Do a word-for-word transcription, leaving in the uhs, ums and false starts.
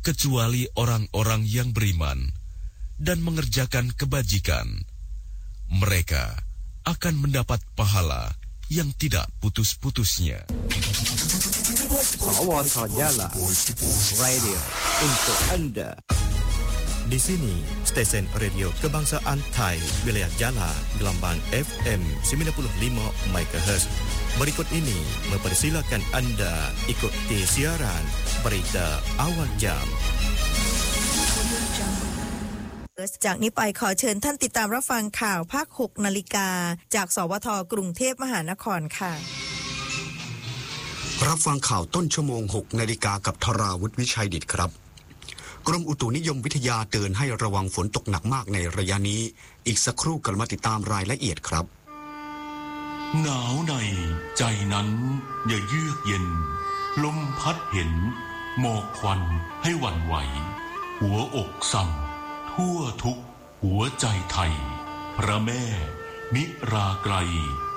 kecuali orang-orang yang beriman dan mengerjakan kebajikan. Mereka akan mendapat pahala yang tidak putus-putusnya. Sawata Jala Radio untuk Anda. Di sini, stesen radio kebangsaan Thai, wilayah Jala, gelombang F M sembilan puluh lima megahertz. Berikut ini mempersilakan Anda ikuti siaran berita awal jam. จากนี้ไปขอเชิญท่านติดตามรับฟังข่าวภาค หก นาฬิกาจากสวทกรุงเทพมหานครค่ะรับฟังข่าวต้นชั่วโมง หก นาฬิกากับธราวุฒิวิชัยดิษฐ์ครับกรมอุตุนิยมวิทยาเตือนให้ระวังฝนตกหนักมากในระยะนี้อีกสักครู่กลับมาติดตามรายละเอียดครับหนาวในใจนั้นอย่าเยือกเย็นลมพัดเห็นหมอกควันให้หวั่นไหวหัวอกสั่นทั่วทุกหัวใจไทยพระแม่นิราไกล